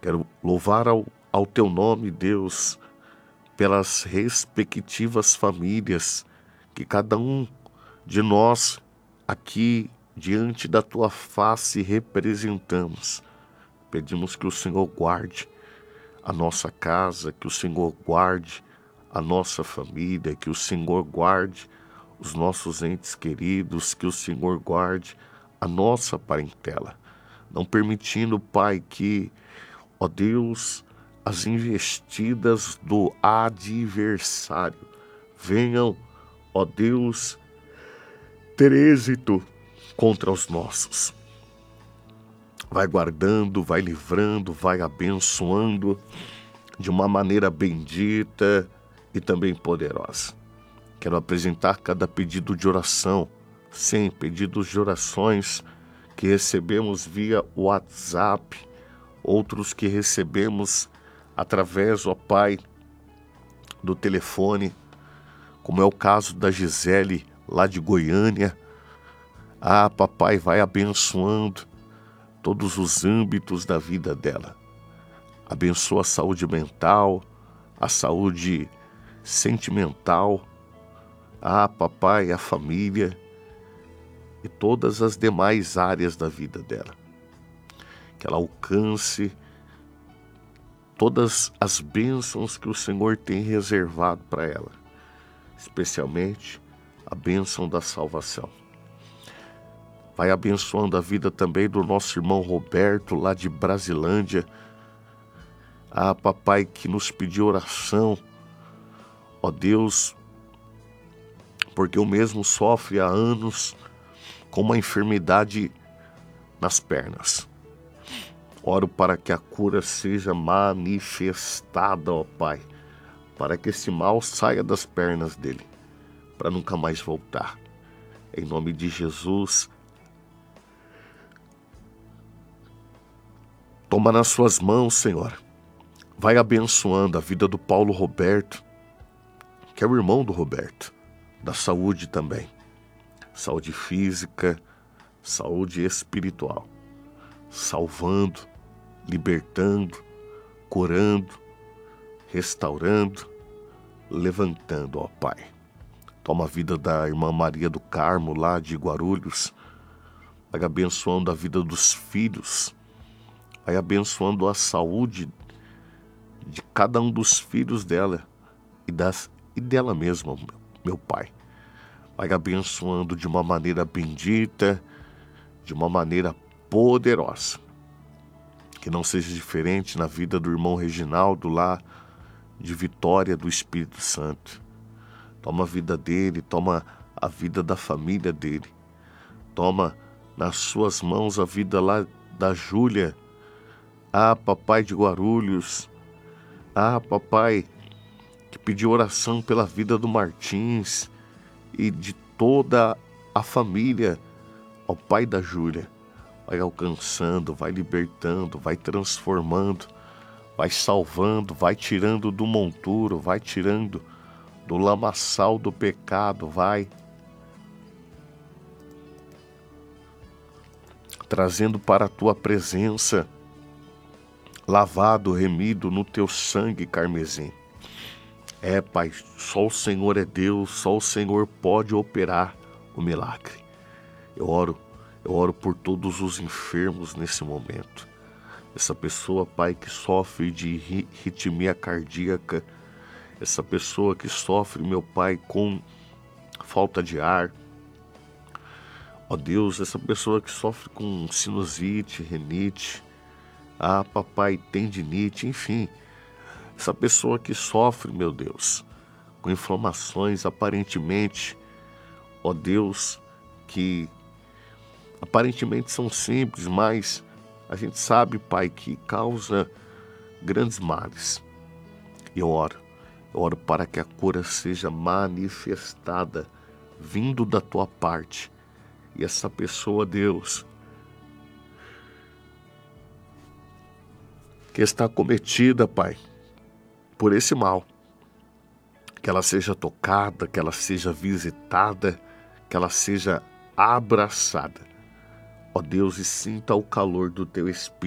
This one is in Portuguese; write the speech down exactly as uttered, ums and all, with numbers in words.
Quero louvar ao, ao teu nome, Deus, pelas respectivas famílias que cada um de nós aqui diante da tua face representamos. Pedimos que o Senhor guarde a nossa casa, que o Senhor guarde a nossa família, que o Senhor guarde os nossos entes queridos, que o Senhor guarde a nossa parentela, não permitindo, Pai, que, ó Deus, as investidas do adversário venham, ó Deus, ter êxito contra os nossos. Vai guardando, vai livrando, vai abençoando de uma maneira bendita e também poderosa. Quero apresentar cada pedido de oração, sim, pedidos de orações que recebemos via WhatsApp, outros que recebemos através, ó Pai, do telefone, como é o caso da Gisele, lá de Goiânia. Ah, papai, vai abençoando todos os âmbitos da vida dela. Abençoa a saúde mental, a saúde sentimental. Ah, papai, a família e todas as demais áreas da vida dela. Que ela alcance todas as bênçãos que o Senhor tem reservado para ela, especialmente a bênção da salvação. Vai abençoando a vida também do nosso irmão Roberto, lá de Brasilândia. Ah, papai, que nos pediu oração, ó Deus, porque o mesmo sofre há anos com uma enfermidade nas pernas. Oro para que a cura seja manifestada, ó Pai, para que esse mal saia das pernas dele, para nunca mais voltar. Em nome de Jesus, toma nas suas mãos, Senhor. Vai abençoando a vida do Paulo Roberto, que é o irmão do Roberto, da saúde também. Saúde física, saúde espiritual. Salvando, libertando, curando, restaurando, levantando, ó Pai. Toma a vida da irmã Maria do Carmo, lá de Guarulhos. Vai abençoando a vida dos filhos. Vai abençoando a saúde de cada um dos filhos dela e, das, e dela mesma, meu Pai. Vai abençoando de uma maneira bendita, de uma maneira poderosa. Que não seja diferente na vida do irmão Reginaldo, lá de Vitória do Espírito Santo. Toma a vida dele, toma a vida da família dele. Toma nas suas mãos a vida lá da Júlia. Ah, papai de Guarulhos. Ah, papai, que pediu oração pela vida do Martins e de toda a família, ao pai da Júlia. Vai alcançando, vai libertando, vai transformando, vai salvando, vai tirando do monturo, vai tirando do lamaçal do pecado, vai trazendo para a tua presença, lavado, remido no teu sangue carmesim. É, Pai, só o Senhor é Deus, só o Senhor pode operar o milagre. Eu oro, eu oro por todos os enfermos nesse momento. Essa pessoa, Pai, que sofre de arritmia cardíaca, essa pessoa que sofre, meu Pai, com falta de ar. Ó Deus, essa pessoa que sofre com sinusite, renite, ah, papai, tendinite, enfim. Essa pessoa que sofre, meu Deus, com inflamações aparentemente, ó Deus, que aparentemente são simples, mas a gente sabe, Pai, que causa grandes males. E eu oro, eu oro para que a cura seja manifestada, vindo da tua parte. E essa pessoa, Deus, que está cometida, Pai, por esse mal, que ela seja tocada, que ela seja visitada, que ela seja abraçada, ó Deus, e sinta o calor do teu Espírito.